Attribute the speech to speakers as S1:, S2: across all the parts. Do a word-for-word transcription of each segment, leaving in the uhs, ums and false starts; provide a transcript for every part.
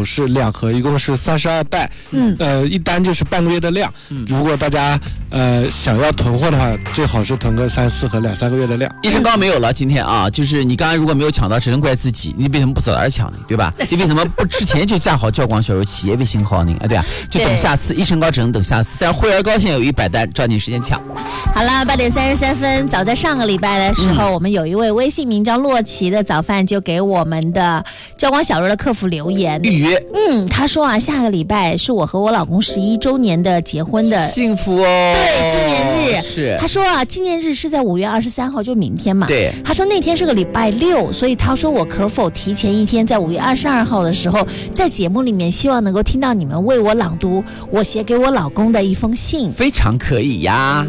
S1: 是两盒，一共是三十二袋，嗯，呃，一单就是半个月的量。嗯，如果大家呃想要囤货的话，最好是囤个三四盒，两三个月的量。
S2: 益生膏没有了，今天啊，就是你刚才如果没有抢到，只能怪自己，你为什么不早点抢呢？对吧？你为什么不之前就架好教广小柔企业微信号呢？啊，对啊，就等下次，益生膏只能等下次。但是会员膏现在有一百单，抓紧时间抢。
S3: 好了，八点三十三分，早在上个礼拜的时候，嗯、我们有一位微信名叫洛奇的早饭就给我们的教广小柔的客服留言
S2: 预约。
S3: 嗯，他说啊，下个礼拜是我和我老公十一周年的结婚的
S2: 幸福哦，
S3: 对，纪念日。
S2: 是，
S3: 他说啊，纪念日是在五月二十三号，就明天嘛。
S2: 对，
S3: 他说那天是个礼拜六，所以他说我可否提前一天，在五月二十二号的时候，在节目里面，希望能够听到你们为我朗读我写给我老公的一封信。
S2: 非常可以呀。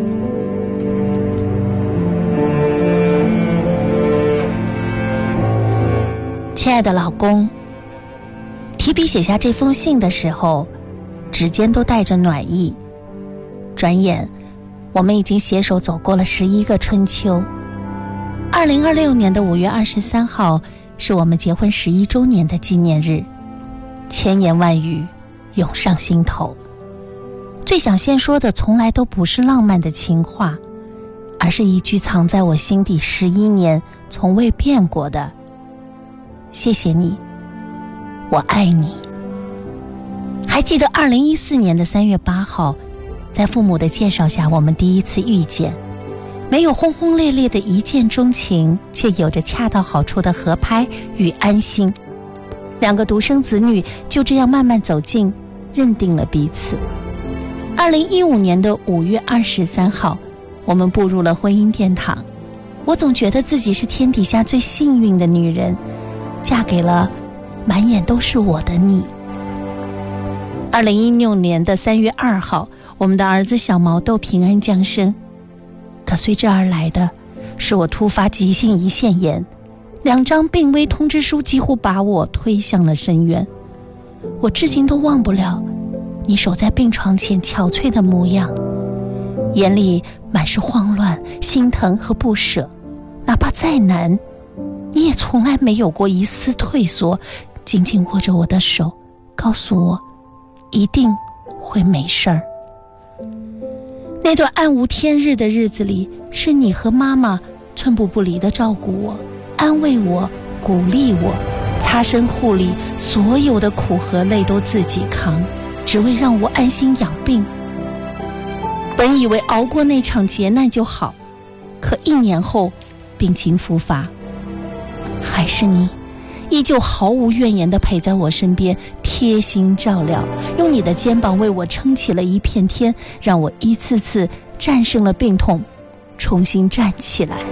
S3: 亲爱的老公，提笔写下这封信的时候，指尖都带着暖意。转眼，我们已经携手走过了十一个春秋。二零二六年的五月二十三号，是我们结婚十一周年的纪念日，千言万语涌上心头。最想先说的，从来都不是浪漫的情话，而是一句藏在我心底十一年从未变过的。谢谢你，我爱你。还记得二零一四年的三月八号，在父母的介绍下，我们第一次遇见，没有轰轰烈烈的一见钟情，却有着恰到好处的合拍与安心。两个独生子女就这样慢慢走近，认定了彼此。二零一五年的五月二十三号，我们步入了婚姻殿堂。我总觉得自己是天底下最幸运的女人，嫁给了满眼都是我的你。二零一六年的三月二号，我们的儿子小毛豆平安降生，可随之而来的是我突发急性胰腺炎，两张病危通知书几乎把我推向了深渊。我至今都忘不了你守在病床前憔悴的模样，眼里满是慌乱、心疼和不舍。哪怕再难，你也从来没有过一丝退缩，紧紧握着我的手，告诉我一定会没事儿。那段暗无天日的日子里，是你和妈妈寸步不离地照顾我，安慰我，鼓励我，擦身护理，所有的苦和累都自己扛，只为让我安心养病。本以为熬过那场劫难就好，可一年后病情复发，还是你依旧毫无怨言地陪在我身边，贴心照料，用你的肩膀为我撑起了一片天，让我一次次战胜了病痛，重新站起来。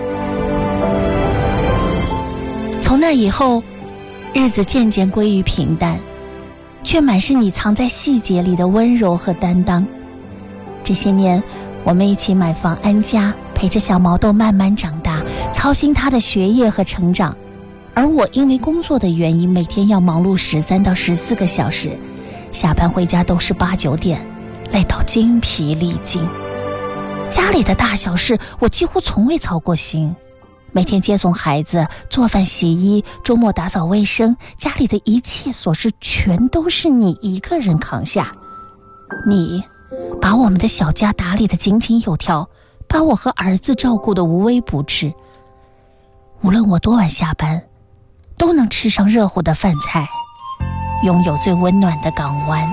S3: 从那以后，日子渐渐归于平淡，却满是你藏在细节里的温柔和担当。这些年，我们一起买房安家，陪着小毛豆慢慢长大，操心他的学业和成长。而我因为工作的原因，每天要忙碌十三到十四个小时，下班回家都是八九点，累到精疲力尽。家里的大小事，我几乎从未操过心。每天接送孩子、做饭洗衣，周末打扫卫生，家里的一切琐事全都是你一个人扛下。你把我们的小家打理得井井有条，把我和儿子照顾得无微不至。无论我多晚下班，都能吃上热乎的饭菜，拥有最温暖的港湾。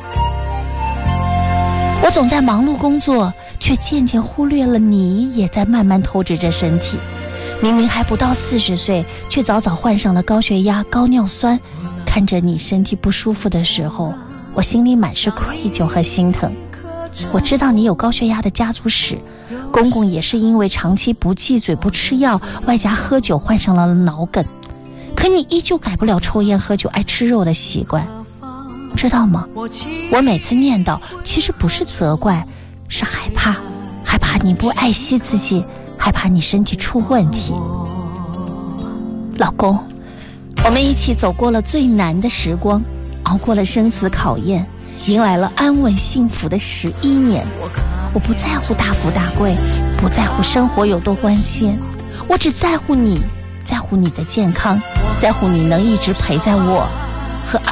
S3: 我总在忙碌工作，却渐渐忽略了你也在慢慢透支着身体。明明还不到四十岁，却早早患上了高血压、高尿酸。看着你身体不舒服的时候，我心里满是愧疚和心疼。我知道你有高血压的家族史，公公也是因为长期不忌嘴、不吃药，外加喝酒患上了脑梗。可你依旧改不了抽烟喝酒爱吃肉的习惯，知道吗？我每次念叨，其实不是责怪，是害怕，害怕你不爱惜自己，害怕你身体出问题。老公，我们一起走过了最难的时光，熬过了生死考验，迎来了安稳幸福的十一年。我不在乎大富大贵，不在乎生活有多光鲜，我只在乎你，在乎你的健康，在乎你能一直陪在我和